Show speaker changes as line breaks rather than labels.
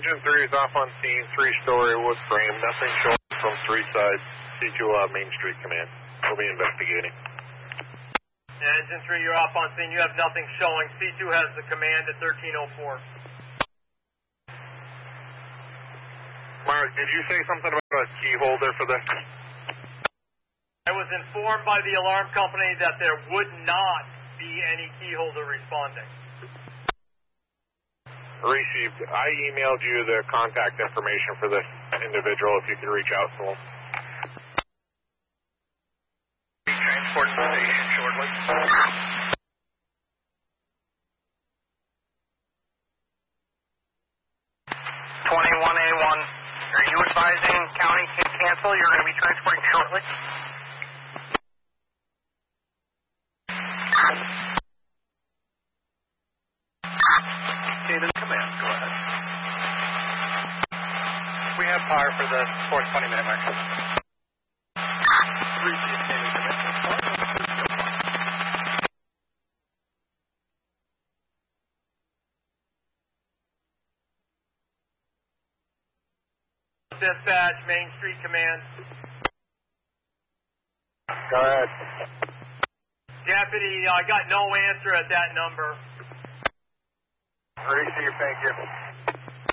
Engine 3 is off on scene, 3-story wood frame, nothing showing from 3 sides. C2 Main Street Command. We'll be investigating.
Engine 3, you're off on scene. You have nothing showing. C2 has the command at 1304.
Mark, did you say something about a key holder for this?
I was informed by the alarm company that there would not be any key holder responding.
Received. I emailed you the contact information for this individual if you could reach out to him.
Transport to the station shortly. 21A1, are you advising county can cancel? You're going to be transporting shortly? Caden Command, go ahead. We have power for the 420-minute mark. Receive Caden Command.
Dispatch, Main Street Command.
Go ahead.
Deputy, I got no answer at that number.
Receive, thank you.